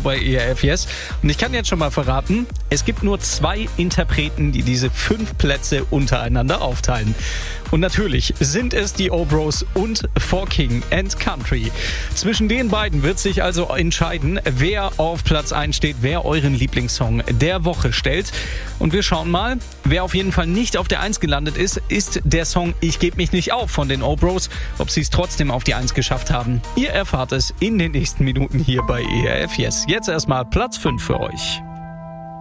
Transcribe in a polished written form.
bei ERF Yes. Und ich kann jetzt schon mal verraten, es gibt nur 2 Interpreten, die diese 5 Plätze untereinander aufteilen. Und natürlich sind es die O-Bros und For King and Country. Zwischen den beiden wird sich also entscheiden, wer auf Platz 1 steht, wer euren Lieblingssong der Woche stellt. Und wir schauen mal, wer auf jeden Fall nicht auf der 1 gelandet ist der Song Ich geb mich nicht auf von den O-Bros. Ob sie es trotzdem auf die 1 geschafft haben, ihr erfahrt es in den nächsten Minuten hier bei ERF Yes. Jetzt erstmal Platz 5 für euch.